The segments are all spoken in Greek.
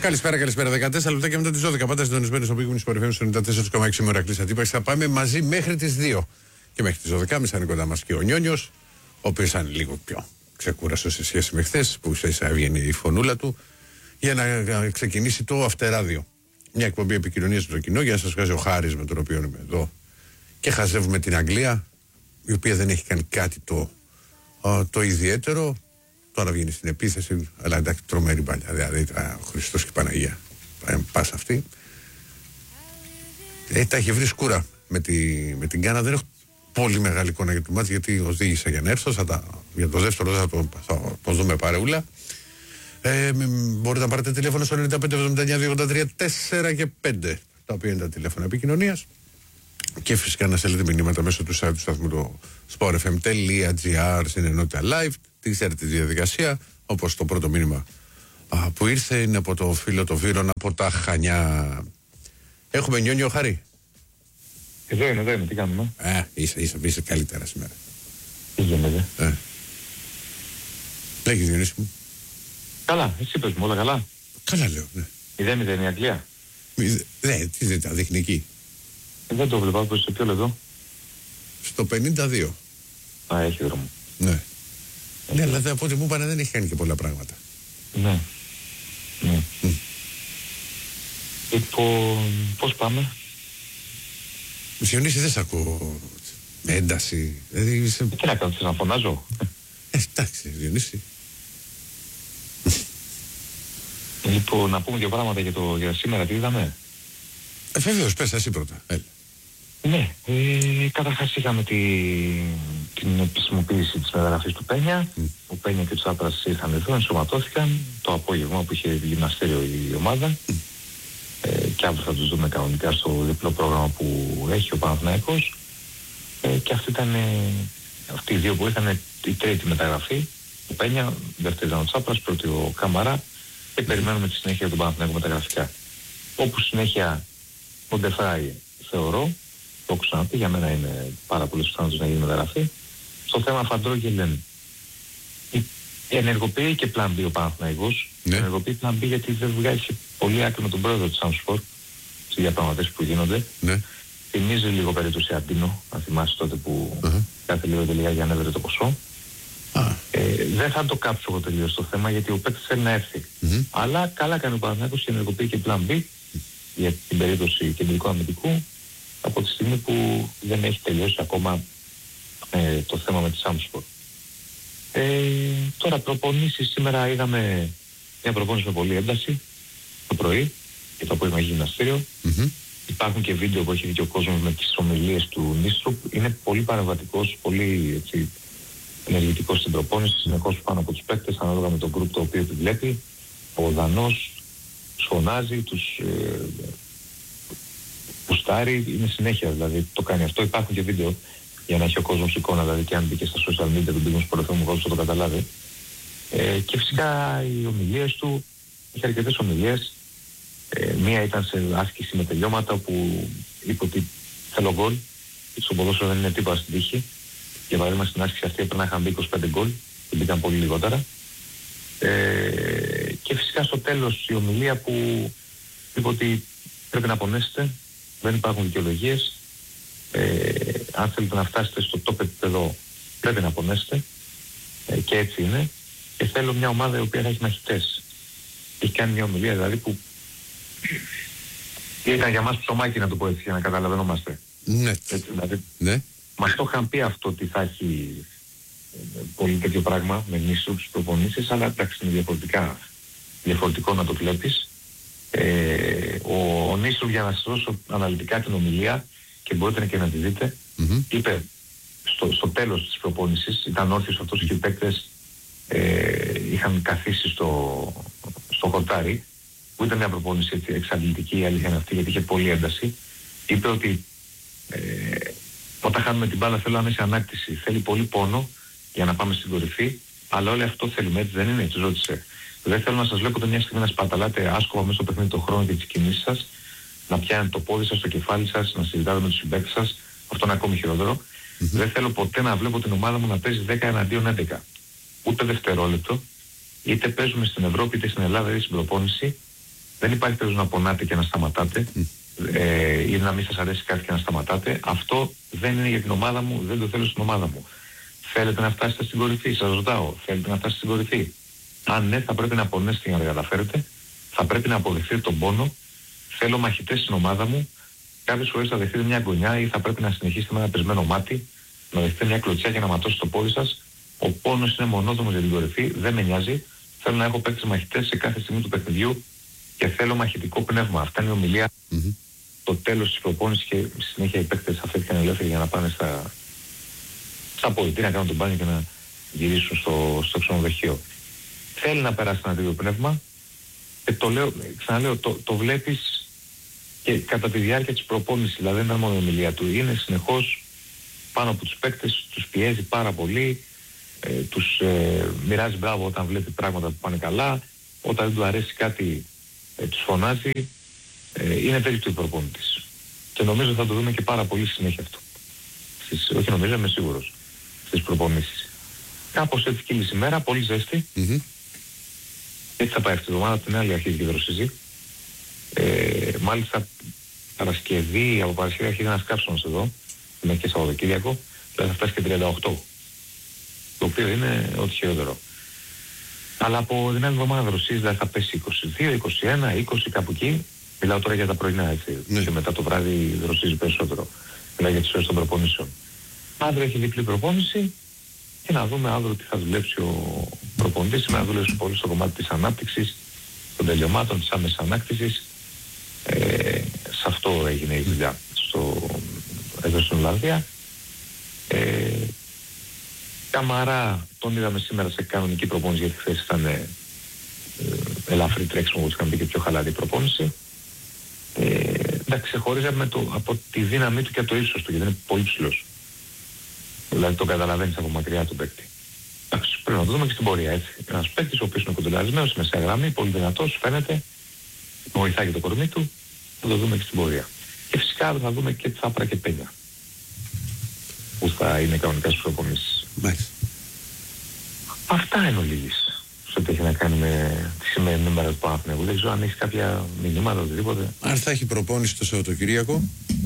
Καλησπέρα. 14 λεπτά και μετά τις 12. Πάντα συντονισμένοι στο Big Win Sport FM 94,6 με Ηρακλής Αντίπαξης. Θα πάμε μαζί μέχρι τις 2. Και μέχρι τις 12.30 θα είναι κοντά μας και ο Νιόνιος, ο οποίος ήταν λίγο πιο ξεκούραστος σε σχέση με χθες, που έβγαινε η φωνούλα του, για να ξεκινήσει το Αυτεράδιο. Μια εκπομπή επικοινωνίας με το κοινό, για να σας βγάζει ο Χάρης, με τον οποίο είμαι εδώ. Και χαζεύουμε την Αγγλία, η οποία δεν έχει κάνει κάτι το ιδιαίτερο. Τώρα βγαίνει στην επίθεση, αλλά εντάξει, τρομερή παλιά. Δηλαδή, ο Χριστός και η Παναγία. Πας αυτή. Τα έχει βρει σκούρα με την Γκάνα. Δεν έχω πολύ μεγάλη εικόνα για το μάτς, γιατί οδήγησα για να έρθω. Για το δεύτερο θα το δούμε παρεούλα. Μπορείτε να πάρετε τηλέφωνο στο 95-79-283-4 και 5, τα οποία είναι τα τηλέφωνα επικοινωνίας. Και φυσικά να στέλνετε μηνύματα μέσω του site του σταθμού του sportfm.gr στην ενότητα live. Τι ξέρετε τη διαδικασία, όπως το πρώτο μήνυμα που ήρθε είναι από το φίλο το Βύρον από τα Χανιά. Έχουμε Νιόνιο, Χαρή? Εδώ είναι, τι κάνουμε? Είσαι καλύτερα σήμερα. Τι γίνεται? Λέγεις, Διονύση μου. Καλά, εσύ πες μου, όλα καλά? Καλά λέω, ναι. 0-0 η Αγγλία. Ναι, τι δεν τα δείχνει εκεί? Δεν το βλέπω, σε ποιο λεπτό? Στο 52. Έχει δρόμο. Ναι. Ναι, αλλά από ό,τι μου είπανε δεν έχει κάνει και πολλά πράγματα. Ναι. Λοιπόν, πώς πάμε? Διονύση, δεν σ' ακούω με ένταση. Δηλαδή, τι να κάνω, θες να φωνάζω? Εντάξει, Διονύση. Λοιπόν, να πούμε δύο πράγματα για σήμερα, τι είδαμε? Βεβαίως, πες εσύ πρώτα. Ναι, καταρχάς είχαμε την επισημοποίηση της μεταγραφής του Πένια. Ο Πένια και ο Τσάπρας ήρθαν εδώ, ενσωματώθηκαν το απόγευμα που είχε γυμναστήριο η ομάδα. Και αύριο θα τους δούμε κανονικά στο διπλό πρόγραμμα που έχει ο Παναθηναϊκός. Και αυτοί οι δύο που ήρθαν η τρίτη μεταγραφή. Ο Πένια, δεύτερη ήταν ο Τσάπρας, πρώτη ο Καμαρά. Και περιμένουμε τη συνέχεια του Παναθηναϊκού μεταγραφικά. Όπου συνέχεια ο Ντεφράι θεωρώ, το έχω ξαναπεί, για μένα είναι πάρα πολύ πιθανό να γίνει μεταγραφή. Στο θέμα Φαντρόγγελεν ενεργοποιεί και πλάν B ο Παναθηναϊκός. Ενεργοποιεί πλάν B γιατί δεν βγάζει πολύ άκρη με τον πρόεδρο της Σάμσφορ στις διαπραγματεύσεις που γίνονται. Θυμίζει λίγο περίπτωση Αντίνο, αν θυμάσαι τότε που κάθε λίγο τελικά για ανέβαινε το ποσό. Δεν θα το κάψω εγώ τελείως το θέμα, γιατί ο παίκτης θέλει να έρθει. Αλλά καλά κάνει ο Παναθηναϊκός και ενεργοποιεί και πλάν B για την περίπτωση κεντρικού αμυντικού, από τη στιγμή που δεν έχει τελειώσει ακόμα το θέμα με τη Σάμσφορ. Τώρα προπονήσεις, σήμερα είδαμε μια προπόνηση με πολλή ένταση το πρωί και το απόγευμα γυμναστήριο. Υπάρχουν και βίντεο που έχει δει και ο κόσμος με τις ομιλίες του Νίστρουπ. Είναι πολύ παρεμβατικός, πολύ έτσι, ενεργητικός στην προπόνηση, συνεχώς πάνω από τους παίκτες, ανάλογα με το γκρουπ το οποίο του βλέπει. Ο Δανός φωνάζει, τους πουστάρει, είναι συνέχεια δηλαδή, το κάνει αυτό. Υπάρχουν και βίντεο για να έχει ο κόσμος εικόνα, δηλαδή και αν μπει και στα social media του Big Win Sport FM, ο κόσμος θα το καταλάβει. Και φυσικά οι ομιλίες του, είχε αρκετές ομιλίες. Μία ήταν σε άσκηση με τελειώματα που είπε ότι θέλω γκολ, στο ποδόσφαιρο δεν είναι τίποτα στην τύχη. Για παράδειγμα στην άσκηση αυτή έπρεπε να είχαν μπει 25 γκολ και μπήκαν πολύ λιγότερα. Και φυσικά στο τέλος η ομιλία που είπε ότι πρέπει να πονέσετε, δεν υπάρχουν δικαιολογίες. Αν θέλετε να φτάσετε στο top επίπεδο πρέπει να πονέσετε, και έτσι είναι. Και θέλω μια ομάδα η οποία θα έχει μαχητές. Έχει κάνει μια ομιλία δηλαδή που ήταν για μας ψωμάκι, να το πω έτσι, για να καταλαβαίνομαστε. Ναι. Έτσι, δηλαδή, ναι. Μας το είχαν πει αυτό ότι θα έχει πολύ τέτοιο πράγμα με νήσους προπονήσεις, αλλά εντάξει είναι διαφορετικό να το βλέπεις. Ο Νίστρουπ, για να σας δώσω αναλυτικά την ομιλία και μπορείτε και να τη δείτε, είπε στο τέλος της προπόνησης, ήταν όρθιος αυτός και οι παίκτες είχαν καθίσει στο χορτάρι, που ήταν μια προπόνηση έτσι, εξαντλητική, η αλήθεια είναι αυτή, γιατί είχε πολλή ένταση. Είπε ότι όταν χάνουμε την μπάλα θέλω άμεση ανάκτηση, θέλει πολύ πόνο για να πάμε στην κορυφή, αλλά όλο αυτό θέλουμε, έτσι δεν είναι, έτσι ρώτησε. Δεν θέλω να σας βλέπω μια στιγμή να σπαταλάτε άσκοπα μέσα στο παιχνίδι τον χρόνο και τις κινήσεις σας, να πιάνετε το πόδι σας, το κεφάλι σας, να συζητάτε με τους συμπαίκτες σας, αυτό είναι ακόμη χειρότερο. Δεν θέλω ποτέ να βλέπω την ομάδα μου να παίζει 10 εναντίον 11. Ούτε δευτερόλεπτο, είτε παίζουμε στην Ευρώπη είτε στην Ελλάδα είτε στην προπόνηση, Δεν υπάρχει περίπτωση να πονάτε και να σταματάτε ή να μην σας αρέσει κάτι και να σταματάτε. Αυτό δεν είναι για την ομάδα μου, δεν το θέλω στην ομάδα μου. Θέλετε να φτάσετε στην κορυφή, σας ρωτάω, θέλετε να φτάσετε στην κορυφή? Αν ναι, θα πρέπει να πονέσετε για να τα καταφέρετε, θα πρέπει να αποδεχτείτε τον πόνο. Θέλω μαχητές στην ομάδα μου. Κάποιες φορές θα δεχτείτε μια γωνιά ή θα πρέπει να συνεχίσετε με ένα πεσμένο μάτι, να δεχτείτε μια κλωτσιά και να ματώσει το πόδι σας. Ο πόνος είναι μονόδρομος για την κορυφή, δεν με νοιάζει. Θέλω να έχω παίκτες μαχητές σε κάθε στιγμή του παιχνιδιού και θέλω μαχητικό πνεύμα. Αυτά είναι η ομιλία. Το τέλος της προπόνησης και στη συνέχεια οι παίκτες αφέθηκαν ελεύθεροι για να πάνε στα πολιτεία, να κάνουν τον μπάνιο και να γυρίσουν στο ξενοδοχείο. Θέλει να περάσει ένα τέτοιο πνεύμα και το λέω, ξαναλέω, το βλέπεις και κατά τη διάρκεια της προπόνησης, δηλαδή δεν είναι μόνο η ομιλία του, είναι συνεχώς πάνω από τους παίκτες, τους πιέζει πάρα πολύ, τους μοιράζει μπράβο όταν βλέπει πράγματα που πάνε καλά, όταν δεν του αρέσει κάτι τους φωνάζει. Είναι τέτοιο του προπονητής. Και νομίζω θα το δούμε και πάρα πολύ συνέχεια αυτό. Όχι νομίζω, είμαι σίγουρος. Στις προπονήσεις. Κάπως έτσι κύλησε η μέρα, πολύ ζέστη. Έτσι θα πάει αυτή η εβδομάδα, την άλλη αρχίζει και η δροσιζή. Μάλιστα Παρασκευή, από Παρασκευή αρχίζει ένας κάψονος εδώ, μέχρι και Σαββατοκύριακο, δηλαδή θα φτάσει και 38. Το οποίο είναι ό,τι χειρότερο. Αλλά από την άλλη εβδομάδα δροσίζει, δηλαδή θα πέσει 22, 21, 20 κάπου εκεί. Μιλάω τώρα για τα πρωινά, έτσι. Και μετά το βράδυ δροσίζει περισσότερο. Μιλάω για τις ώρες των προπονήσεων. Αύριο έχει διπλή προπόνηση και να δούμε αύριο τι θα δουλέψει ο προπονητής. Σήμερα να δουλέψει πολύ στο κομμάτι της ανάπτυξης, των τελειωμάτων, της άμεσης ανάκτησης. Σε αυτό έγινε η δουλειά εδώ στην Ολλανδία. Καμαρά τον είδαμε σήμερα σε κανονική προπόνηση, γιατί χθες ήταν ελαφρύ τρέξιμο, όπως είχαμε πει, και πιο χαλαρή προπόνηση. Εντάξει, ξεχωρίζαμε από τη δύναμή του και το ύψος του, γιατί είναι πολύ ψηλός. Δηλαδή το καταλαβαίνεις από μακριά τον παίκτη. Εντάξει, πρέπει να το δούμε και στην πορεία, έτσι. Ένας παίκτης ο οποίος είναι κοντολαρισμένος, είναι σε γραμμή, πολύ δυνατός, φαίνεται, βοηθάει και το κορμί του, θα το δούμε και στην πορεία. Και φυσικά θα δούμε και Τσάπρα και Πένια, που θα είναι κανονικά στις προπονήσεις. Αυτά είναι ο Λίγης. Σε ό,τι έχει να κάνει με τη σημερινή μέρα του Παναθηναϊκού. Δεν ξέρω αν έχει κάποια μηνύματα, οτιδήποτε. Αν θα έχει προπόνηση το Σαββατοκύριακο?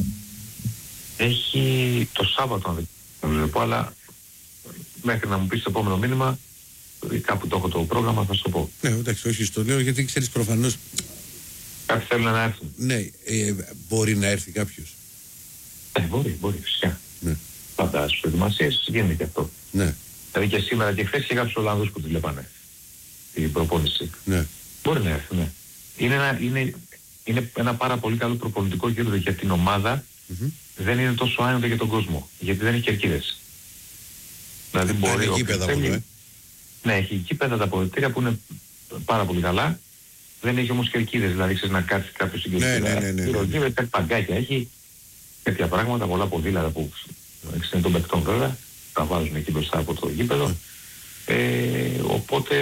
Έχει το Σάββατο, αν δεν πω, αλλά μέχρι να μου πεις το επόμενο μήνυμα, κάπου το έχω το πρόγραμμα, θα σου το πω. Ναι, εντάξει, όχι, στο λέω γιατί ξέρεις προφανώς. Κάποιοι θέλουν να έρθουν. Ναι, μπορεί να έρθει κάποιος. Μπορεί, φυσικά. Ναι. Πάντα στις προετοιμασίες γίνεται και αυτό. Ναι. Δηλαδή και σήμερα και χθες και κάποιους Ολλανδούς που τη βλέπανε την προπόνηση. Ναι. Μπορεί να έρθει, ναι. Είναι ένα πάρα πολύ καλό προπονητικό κέντρο για την ομάδα. Δεν είναι τόσο άνετο για τον κόσμο, γιατί δεν έχει κερκίδες. Δηλαδή μπορεί έχει γήπεδα μόνο, Ναι, έχει γήπεδα, τα αποδυτήρια που είναι πάρα πολύ καλά. Δεν έχει όμως κερκίδες, δηλαδή ξέρεις να κάτσει κάποιος στην κερκίδα. Ναι. Κάτι παγκάκια έχει, τέτοια πράγματα, πολλά ποδήλατα που είναι των παικτών βέβαια, τα βάζουν εκεί μπροστά από το γήπεδο. Οπότε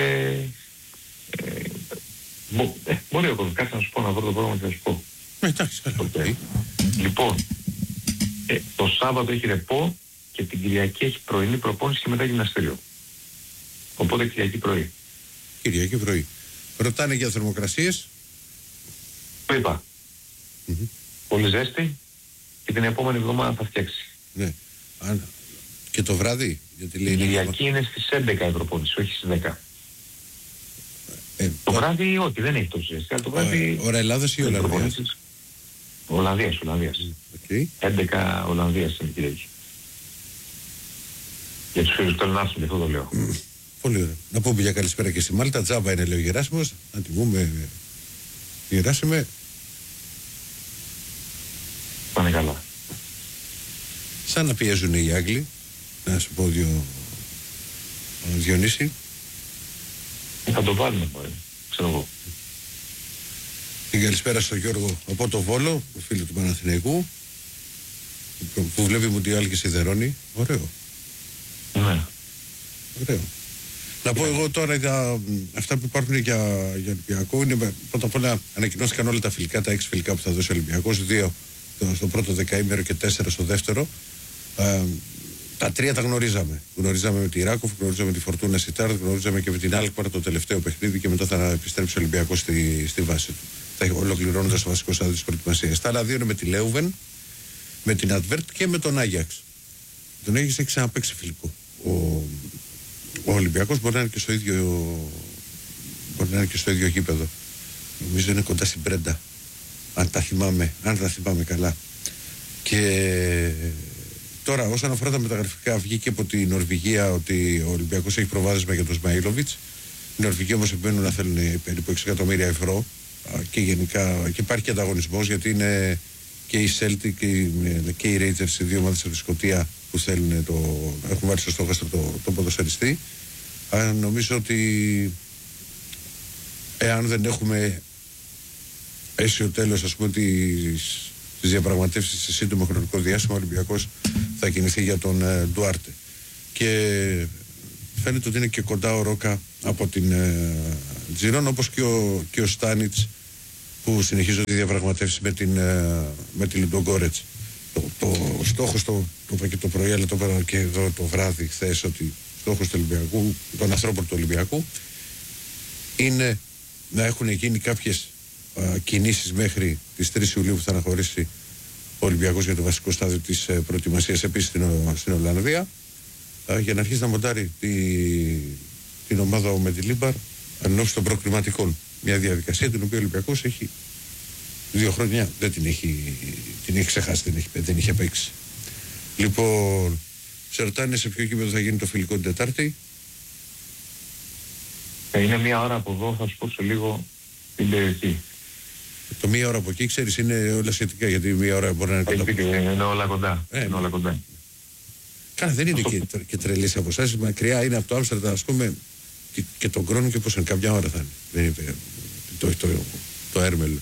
μπορεί ο κόσμος, κάτσε να σου πω, να βρω το πρόγραμμα και να σου πω. Εντάξει, καλά. Λοιπόν, το Σάββατο έχει ρεπό και την Κυριακή έχει πρωινή προπόνηση και μετά γυμναστήριο. Οπότε Κυριακή πρωί. Κυριακή πρωί. Ρωτάνε για θερμοκρασίες. Το είπα. Πολύ ζέστη και την επόμενη εβδομάδα θα φτιάξει. Ναι. Και το βράδυ, γιατί λέει. Η Κυριακή είναι στις 11 η προπόνηση, όχι στις 10. Το βράδυ όχι, δεν έχει τόσο ζέστη. Το βράδυ. Ώρα Ελλάδας ή Ολλανδίας? Ολλανδίας. 11 Ολλανδίας είναι η Κυριακή. Για τους φίλους που θέλουν να έρθουν, αυτό το λέω. Πολύ ωραία. Να πούμε για καλησπέρα και στη Μάλτα. Τζάμπα είναι, λέει ο Γεράσιμος. Να τιμούμε, Γεράσιμε. Πάνε καλά. Σαν να πιέζουν οι Άγγλοι. Να σου πω Διονύση. Θα το βάλουμε, ξέρω εγώ. Την καλησπέρα στον Γιώργο από το Βόλο, ο φίλο του Παναθηναϊκού, που βλέπει Μουντιάλ και σιδερώνει. Ωραίο. Ναι. Ωραίο. Να πω εγώ τώρα για αυτά που υπάρχουν για Ολυμπιακό. Είναι πρώτα απ' όλα ανακοινώθηκαν όλα τα φιλικά, τα 6 φιλικά που θα δώσει ο Ολυμπιακός. 2 στο πρώτο δεκαήμερο και 4 στο δεύτερο. Τα 3 τα γνωρίζαμε. Γνωρίζαμε με τη Ράκοφ, γνωρίζαμε με τη Φορτούνα Σιτάρτ, γνωρίζαμε και με την Άλκμαρ το τελευταίο παιχνίδι και μετά θα επιστρέψει ο Ολυμπιακός στη βάση του. Ολοκληρώνοντας το βασικό στάδιο της προετοιμασίας. Τα άλλα δύο είναι με τη Λέουβεν, με την Advert και με τον Άγιαξ. Τον Άγιαξ έχει ξαναπαίξει φιλικό. Ο Ολυμπιακός μπορεί να είναι και στο ίδιο γήπεδο. Νομίζω είναι κοντά στην Πρέντα. Αν τα θυμάμαι καλά. Και τώρα, όσον αφορά τα μεταγραφικά, βγήκε από τη Νορβηγία ότι ο Ολυμπιακός έχει προβάδισμα για τον Σμαΐλοβιτς. Οι Νορβηγοί όμως επιμένουν να θέλουν περίπου 6 εκατομμύρια ευρώ. Και γενικά και υπάρχει και ανταγωνισμός, γιατί είναι και οι Celtic και οι Rangers, οι δύο ομάδες από τη Σκωτία που θέλουν έχουν βάλει στο στόχαστρο το ποδοσφαιριστή. Νομίζω ότι εάν δεν έχουμε αίσιο τέλος, ας πούμε, τις διαπραγματεύσεις σε σύντομο χρονικό διάστημα, ο Ολυμπιακός θα κινηθεί για τον Ντουάρτε. Και φαίνεται ότι είναι και κοντά ο Ρόκα από την Τζιρόν, όπως και ο Στάνιτς, που συνεχίζονται οι διαπραγματεύσεις με τη Λουντογκόρετς. Το στόχος, το είπα και το πρωί, αλλά το είπα και εδώ το βράδυ χθες, ότι στόχος του Ολυμπιακού, των ανθρώπων του Ολυμπιακού, είναι να έχουν γίνει κάποιες κινήσεις μέχρι τις 3 Ιουλίου που θα αναχωρήσει ο Ολυμπιακός για το βασικό στάδιο της προετοιμασίας επίσης στην Ολλανδία, για να αρχίσει να μοντάρει την ομάδα με τη Λίμπαρ ενώπιον των προκριματικών. Μια διαδικασία την οποία ο Ολυμπιακός έχει 2 χρόνια, δεν την έχει ξεχάσει, δεν είχε παίξει. Λοιπόν, σε ρωτάνε σε ποιο κήπεδο θα γίνει το φιλικό την Τετάρτη. Είναι 1 ώρα από εδώ, θα σου πω σε λίγο την περιοχή. Το 1 ώρα από εκεί, ξέρεις, είναι όλα σχετικά, γιατί 1 ώρα μπορεί να είναι κοντά. Είναι όλα κοντά. Είναι όλα κοντά. Καλά, δεν είναι και τρελής αποστάσεις. Μακριά είναι από το Άμστερνταμ, ας πούμε, και τον Κρόνο, και πώς είναι, καμιά ώρα θα είναι. Δεν είναι το Έρμελο.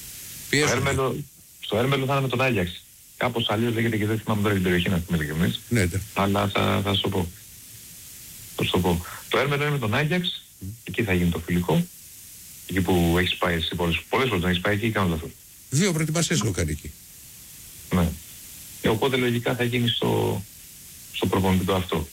Στο Έρμελο θα είναι με τον Άγιαξ. Κάπως αλλιώς λέγεται και δεν θυμάμαι τώρα την περιοχή, να πούμε και εμείς. Ναι. Αλλά θα σου πω. Το Έρμελο είναι με τον Άγιαξ, εκεί θα γίνει το φιλικό. Εκεί που έχεις πάει εσύ πολλές φορές να έχεις πάει εκεί ή κάνω λάθος. 2 προετοιμασίες έχω κάνει εκεί. Ναι. Οπότε λογικά θα γίνει στο προπονητικό αυτό.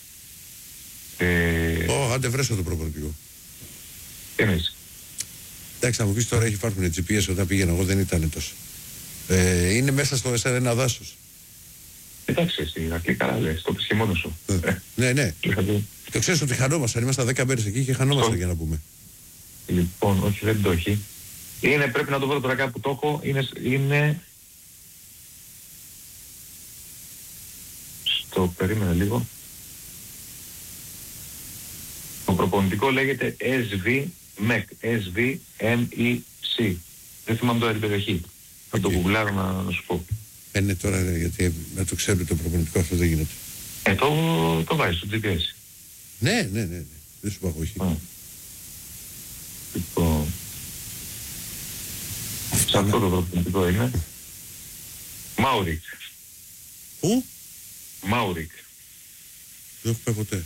Άντε βρέσω το προπονητικό. Τι εννοείς? Εντάξει, θα μου πεις τώρα, υπάρχουν GPS, όταν πήγαινα εγώ δεν ήταν τόσο. Είναι μέσα σε ένα δάσος. Εντάξει, εσύ Ηρακλή, καλά λες, το πεις και μόνος σου. Ναι. Το ξέρεις ότι χανόμασταν, ήμασταν 10 μέρες εκεί και χανόμασταν, για να πούμε. Λοιπόν, όχι, δεν το έχει. Πρέπει να το βρω τώρα κάπου που το έχω. Είναι περίμενε λίγο. Το προπονητικό λέγεται SVMEC. SVMEC. Δεν θυμάμαι τώρα την περιοχή. Θα το γουγκλάρω να σου πω. Ναι, τώρα, γιατί να το ξέρει το προπονητικό αυτό δεν γίνεται. Το βάζεις στο GPS. Ναι. Δεν σου πω όχι. Λοιπόν, σε αυτό το προπονητικό είναι Μάουρικ. Πού? Μάουρικ. Δεν έχω πάει ποτέ.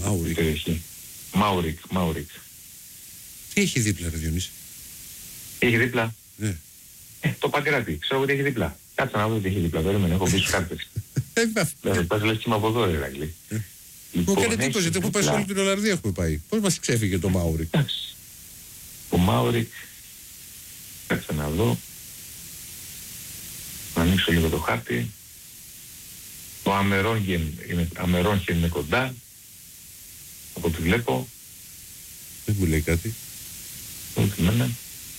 Μάουρικ. Τι έχει δίπλα, ρε Διονύση? Έχει δίπλα? Ναι. Το Παγκράτη. Ξέρω ότι έχει δίπλα. Κάτσε να δω τι έχει δίπλα. Περίμενε, έχω μπει στους κάρτες. Πας λες και είμαι από εδώ, ρε Ρακλή. Μου έκανε εντύπωση, γιατί έχω πάει σε όλη την Ολλανδία, έχουμε πάει. Πώς μας ξέφυγε το Μάουρικ? Ο Μάουρικ, κάτσε να δω. Να ανοίξω λίγο το χάρτη. Το Αμερόγγεν είναι κοντά. Από ό,τι βλέπω. Δεν μου λέει κάτι. Όχι, ναι.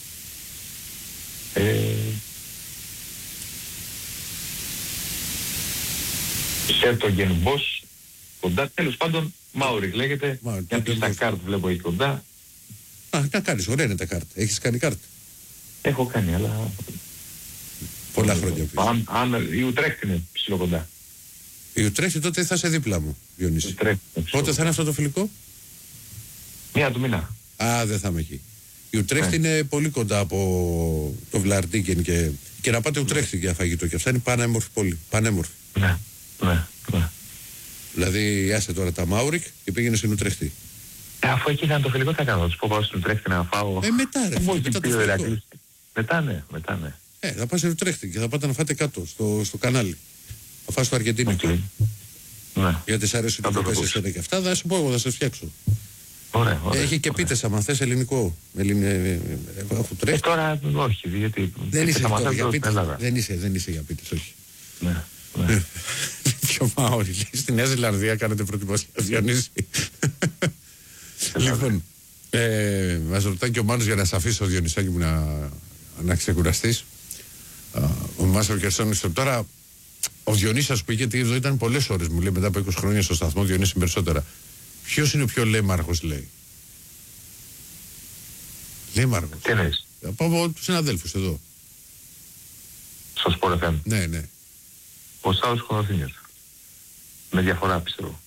Σέρτογγεν Μπος, κοντά. Τέλος πάντων, Μάουρικ λέγεται. Γιατί στα κάρτ βλέπω εκεί κοντά. Να κάνεις, ωραία είναι τα κάρτα. Έχεις κάνει κάρτα? Έχω κάνει, αλλά... Πολλά χρόνια πίσω. Αν η Ουτρέχτη είναι ψηλό κοντά. Η Ουτρέχτη τότε θα είσαι δίπλα μου, Διονύση. Πότε θα είναι αυτό το φιλικό? 1 του μήνα. Δεν θα είμαι εκεί. Η Ουτρέχτη είναι πολύ κοντά από το Βλαρντίκεν και να πάτε Ουτρέχτη για φαγητό. Και αυτά είναι πανέμορφη πόλη. Πανέμορφη. Ναι. Δηλαδή, άσε τώρα τα Μάουρικ και πήγαινε στην Ουτρέχτη. Αφού εκεί θα είναι το φιλικό, θα κάνω. Θα τους πω πάω στην Ουτρέχτη να φάω. Μετά ρε, μετά το φιλικό. Μετά ναι. Θα πας στην Ουτρέχτη και θα πάτε να φάτε κάτω, στο κανάλι. Θα φας στο Αργεντίνικο. Ναι. Γιατί σ' αρέσουν οι τροπές εσένα και αυτά, θα σου πω εγώ, θα σε φτιάξω. Ωραία, ωραία. Έχει και πίτες άμα θες ελληνικό. Έχω τρέχει. Τώρα όχι, γιατί Δεν είσαι θα τώρα μαθαίνω για στην πίτες. Ελλάδα. Δεν είσαι για πίτες, όχι. Ναι, ναι. Πιο Μάωρι, λέει. Στη Νέα Ζηλανδία κάνετε προετοιμασία, Διονύση. Λοιπόν, μας ρωτάει και ο Μάνος για να σε αφήσω, Διονυσάκη μου, να ξεκουραστείς. Ο Μάστρο Κερσόνης τώρα, ο Διονύσας που είχε εδώ ήταν πολλές ώρες, μου λέει, μετά από 20 χρόνια στο σταθμό, Διονύση περισσότερα. Ποιος είναι ο πιο λέμαργος, λέει. Λέμαργος. Τι εννοείς? Από τους συναδέλφους εδώ. Στο Sport FM. Ναι, ναι. Ο Σάος Κονοθήνιος. Με διαφορά πιστεύω.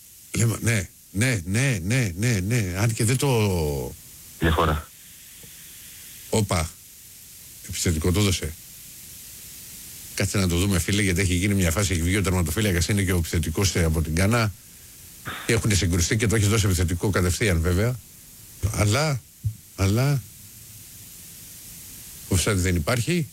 Ναι. Αν και δεν το... Διαφορά. Όπα. Επιθετικό το έδωσε. Κάτσε να το δούμε, φίλε, γιατί έχει γίνει μια φάση. Έχει βγει ο τερματοφύλακας, είναι και ο επιθετικός από την Κάνα. Έχουν συγκρουστεί και το έχει δώσει επιθετικό κατευθείαν, βέβαια. Αλλά. Offside δεν υπάρχει.